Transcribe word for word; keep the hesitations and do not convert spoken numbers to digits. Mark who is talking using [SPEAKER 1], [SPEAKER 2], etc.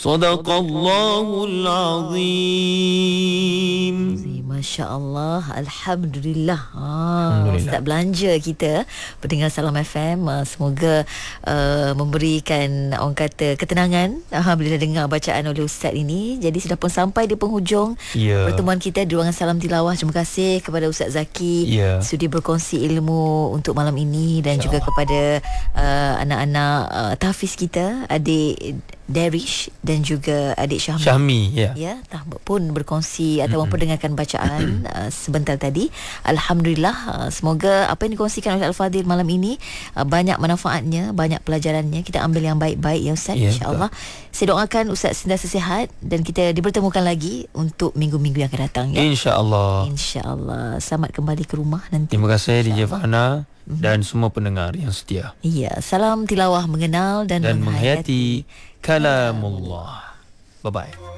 [SPEAKER 1] Sadaqallahul azim.
[SPEAKER 2] Masya Allah, Alhamdulillah. Ah, Alhamdulillah. Ustaz belanja kita, pendengar Salam F M, uh, semoga uh, memberikan orang kata ketenangan uh, bila dengar bacaan oleh Ustaz ini. Jadi sudah pun sampai di penghujung yeah. pertemuan kita di ruangan Salam Tilawah. Terima kasih kepada Ustaz Zaki yeah. sudi berkongsi ilmu untuk malam ini, dan Insya juga Allah. kepada uh, anak-anak uh, tahfiz kita, adik Darish dan juga adik Syahmi.
[SPEAKER 1] Syahmi, ya.
[SPEAKER 2] Ya, pun berkongsi atau mm-hmm. memperdengarkan bacaan uh, sebentar tadi. Alhamdulillah, uh, semoga apa yang dikongsikan oleh Al-Fadhil malam ini uh, banyak manfaatnya, banyak pelajarannya. Kita ambil yang baik-baik ya Ustaz, yeah, insya-Allah. Saya doakan Ustaz sentiasa sihat dan kita dipertemukan lagi untuk minggu-minggu yang akan datang ya.
[SPEAKER 1] Insya-Allah.
[SPEAKER 2] Insya-Allah. Selamat kembali ke rumah nanti.
[SPEAKER 1] Terima kasih D J Fahana dan semua pendengar yang setia.
[SPEAKER 2] Iya, salam tilawah mengenal dan,
[SPEAKER 1] dan
[SPEAKER 2] menghayati
[SPEAKER 1] kalamullah. Bye bye.